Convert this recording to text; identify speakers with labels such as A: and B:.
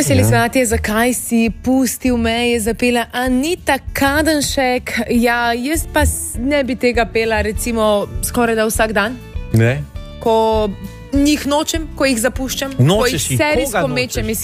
A: Veseli svetje, zakaj si pustil me, je zapela Anita Kadenšek. Ja, jaz pa ne bi tega pela recimo skoraj da vsak dan.
B: Ne?
A: Ko njih nočem, ko jih zapuščam,
B: Nočeš
A: ko jih
B: jih,
A: serijsko
B: koga
A: mečem
B: nočeš?
A: iz